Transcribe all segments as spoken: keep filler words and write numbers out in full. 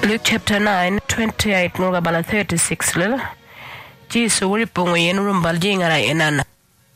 Luke chapter nine, twenty-eight ngol bala thirty-six lil. Jisu wuri pungu yen rumbal jingara enana.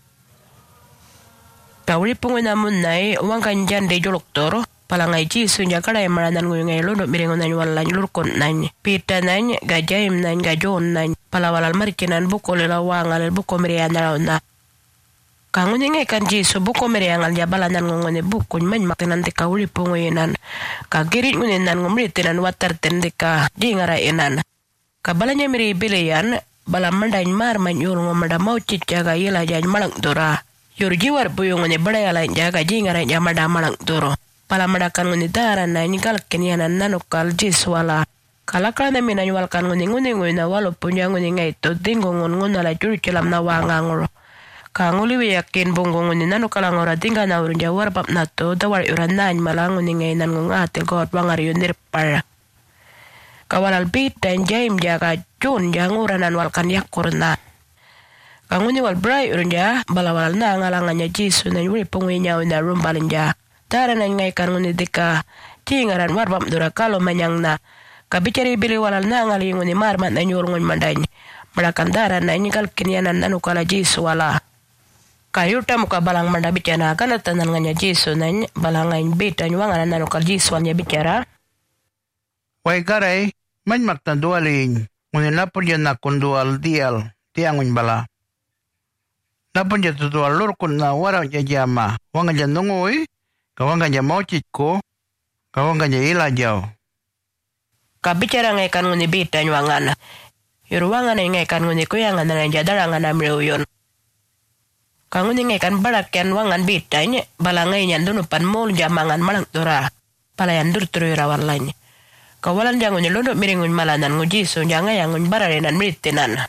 Ka wuri pungu namun nai wangkan jande jolok toro. Palangai Jisu njakara yang maranan ngu ngai londo miringo nany walan lurkon nany. Pita nany gajaim nany gajon nany. Palawalal marikinan buko lila wangal buko miriana na. Kangun ngai kan Jisu buko miriangal jabalanan ngone buko nyan maktenan tika wuri pungu yenan. Ka girit ngunenan ngumritinan watar tendika jingara enan. Ka balanya miri bilayan balam mandain mar manyul ngomada mau cicca ga yela jan malang dora. Yor jiwar buyung ngone badaya lain jaga jingara jamada malang doro. Pala madakan ngone dara na nyigal kenyanan nanukal jiswala. Kalakala na minanyual kan ngone ngone ngone walo punya ngone ngai to dingo ngone ngone la juri celam na wangangoro. Ka nguli yakin bongo ngone nanukala ngora dinga na urun jawar bab nato dawar uran nany malang ngone ngai nan ngatil god wangar yunir para. Kawalal bit dan jaim jaga jun janguranan walkan yakurna. Kanguni wal brai urunja balawal na ngalangannya Jisu na yuri pungwinya na rumbalinja. Tara na ngai kanguni dika tingaran warbam dura kalau manyang na. Kabicari bili walal na ngalinguni marmat na nyurungun mandany. Melakan dara na inikal kinyanan nanukala Jisu wala. Kayurta muka balang manda bicara kana tanan nganya Jisu na balangain bit dan wanganan nanukal Jisu walnya bicara. Wai garai man makta dualin ngun napon ya nakon dual dial tiangun bala napon ya dual lur kun na wara ya jama wanga ja nungoi ka wanga ja mauchiko ka wanga ja ila jao ka bicara ngai kan nguni bita nyangana yur wanga ngai kan nguni ko yang ngana ja daranga na mreuyon ka nguni ngai kan barakyan wangan bita nya balangai nyandunu pan mol jamangan malang dora palayan dur turu rawalanya. Kawalan jangan nyelondok miringun malanan ngujisu jangan yang ngunbararenan meritenan.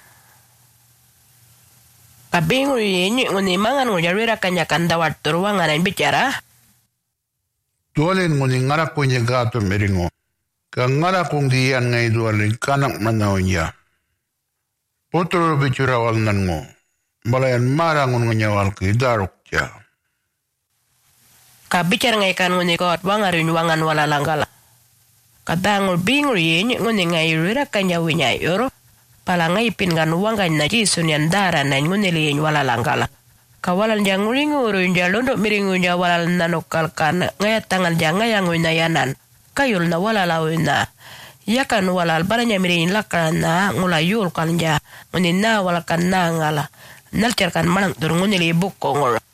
Kabingu ini nguni mangan ngujarwira kanyakan dawat turuangan yang bicara. Dualin nguni ngarak punya gato miringu. Ka ngarak kung diyan ngay dualin kanak manawnya. Putro bicara walnan ngo. Balayan marang ngun nganyawal ki daruk ya. Kabicara ngay kan nguni kawat wangarin wangan wala langgala. Katangul bingur yenye ngone ngai rira kanya winya yoro palangai pingan wangan na Jisu nyan dara na ngone liyen wala langkala kawalan jang nguru njalondo miringu nya wala nanokal kana ngaya tangal janga yang winayanan kayul na wala lawina yakan wala baranya mirin lakana ngula yul kanja ngone na wala kan ngala nalcer kan manang tur ngone li bukko ngoro